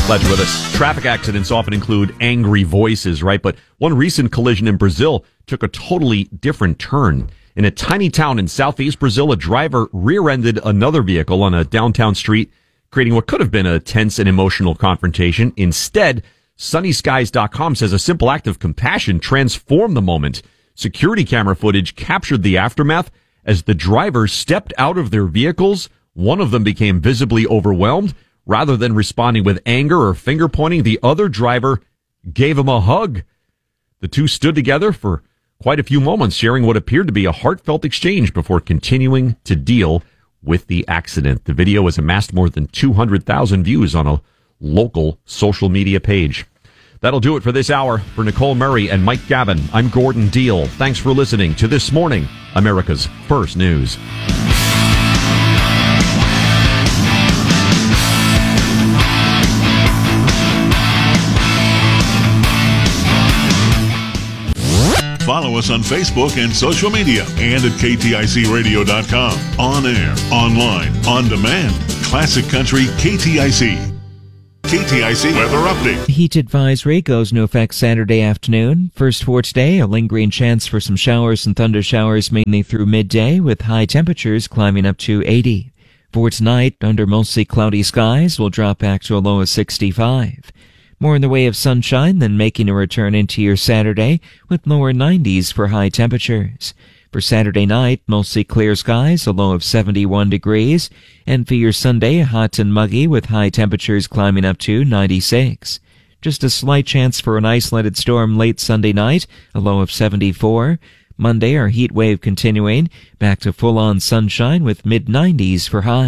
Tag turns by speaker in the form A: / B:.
A: Glad you're with us. Traffic accidents often include angry voices, right? But one recent collision in Brazil took a totally different turn. In a tiny town in southeast Brazil, a driver rear-ended another vehicle on a downtown street, creating what could have been a tense and emotional confrontation. Instead, SunnySkies.com says a simple act of compassion transformed the moment. Security camera footage captured the aftermath as the drivers stepped out of their vehicles. One of them became visibly overwhelmed. Rather than responding with anger or finger pointing, the other driver gave him a hug. The two stood together for quite a few moments, sharing what appeared to be a heartfelt exchange before continuing to deal with the accident. The video has amassed more than 200,000 views on a local social media page. That'll do it for this hour. For Nicole Murray and Mike Gavin, I'm Gordon Deal. Thanks for listening to This Morning, America's First News.
B: Follow us on Facebook and social media and at KTICradio.com. On air, online, on demand. Classic Country KTIC. KTIC Weather Update.
C: Heat advisory goes into effect Saturday afternoon. First for today, a lingering chance for some showers and thunder showers mainly through midday, with high temperatures climbing up to 80. For tonight, under mostly cloudy skies, we'll drop back to a low of 65. More in the way of sunshine than making a return into your Saturday, with lower 90s for high temperatures. For Saturday night, mostly clear skies, a low of 71 degrees. And for your Sunday, hot and muggy with high temperatures climbing up to 96. Just a slight chance for an isolated storm late Sunday night, a low of 74. Monday, our heat wave continuing, back to full-on sunshine with mid-90s for highs.